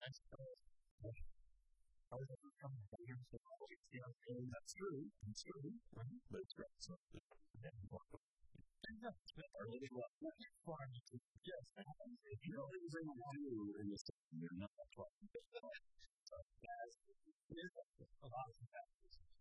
That's true. That's true. Right? But it's great. So, farming to just if you know what you're going to do in this, you're not